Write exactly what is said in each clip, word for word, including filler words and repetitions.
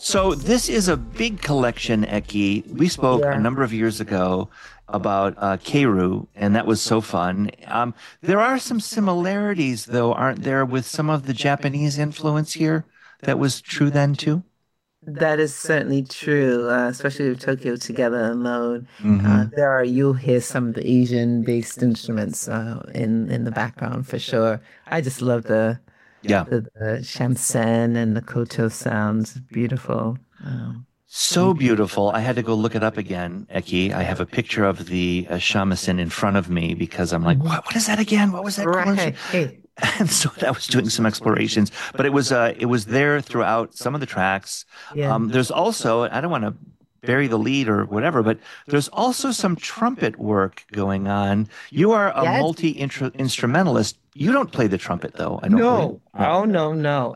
So this is a big collection, Eki. We spoke a Yeah, number of years ago about uh, Keiru, and that was so fun. Um, there are some similarities, though, aren't there, with some of the Japanese influence here? That was true then too. that is certainly true, uh, especially with Tokyo Together alone. Uh, Hmm. there are you'll hear some of the Asian-based instruments uh, in in the background for sure. I just love the Yeah. the, the shamisen and the koto sounds. Beautiful. Um, So beautiful. I had to go look it up again, Eki. I have a picture of the uh, shamisen in front of me because I'm like, Mhm. what, what is that again? What was that called? Right. Hey. And so I was doing some explorations, but it was uh, it was there throughout some of the tracks. Yeah. Um, there's also, I don't want to bury the lead or whatever, but there's also some trumpet work going on. You are a Yes. multi-instrumentalist. You don't play the trumpet, though, I don't believe. No. No. Oh, no, no.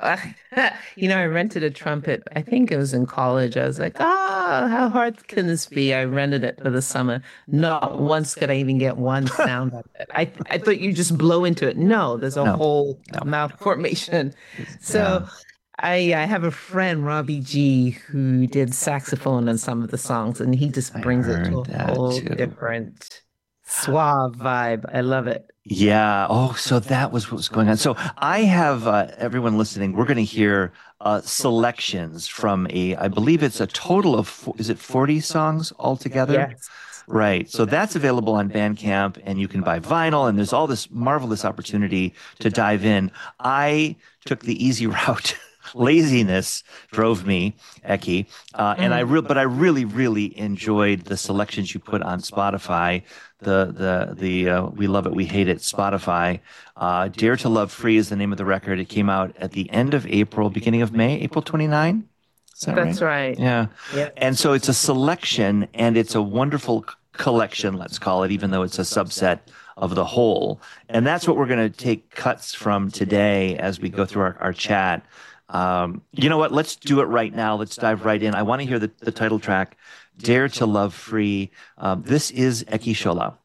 You know, I rented a trumpet. I think it was in college. I was like, ah, how hard can this be? I rented it for the summer. Not once could I even get one sound of it. I I thought you just blow into it. No, there's a No, whole no. mouth formation. Yeah, So I I have a friend, Robbie G, who did saxophone on some of the songs, and he just I brings it to heard a that whole too. different suave vibe. I love it. Yeah. Oh, so that was what was going on. So I have uh, everyone listening. We're going to hear uh, selections from a, I believe it's a total of, fo- is it forty songs altogether? Yes. Right. So that's available on Bandcamp, and you can buy vinyl, and there's all this marvelous opportunity to dive in. I took the easy route. Laziness drove me, Eki, uh, and I Mm. re- but I really, really enjoyed the selections you put on Spotify. The the the uh, We Love It, We Hate It Spotify. Uh, Dare to Love Free is the name of the record. It came out at the end of April, beginning of May, April twenty-ninth. Is that right? That's right. Yeah. Yeah. And so it's a selection and it's a wonderful c- collection, let's call it, even though it's a subset of the whole. And that's what we're going to take cuts from today as we go through our, our chat. Um, you know what? Let's do it right now. Let's dive right in. I want to hear the, the title track, Dare to Love Free. Um, this is Eki Shola.